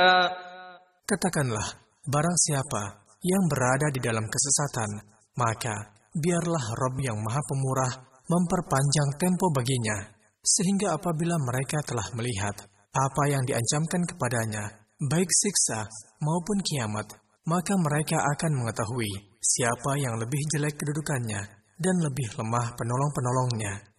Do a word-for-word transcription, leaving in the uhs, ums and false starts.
Katakanlah, barang siapa yang berada di dalam kesesatan, maka biarlah Rabb yang Maha Pemurah memperpanjang tempo baginya, sehingga apabila mereka telah melihat apa yang diancamkan kepadanya, baik siksa maupun kiamat, maka mereka akan mengetahui siapa yang lebih jelek kedudukannya dan lebih lemah penolong-penolongnya.